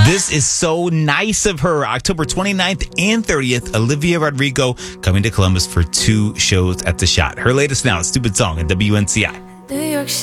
This is so nice of her. October 29th and 30th, Olivia Rodrigo coming to Columbus for 2 shows at the Shot. Her latest now, Stupid Song, at WNCI. New York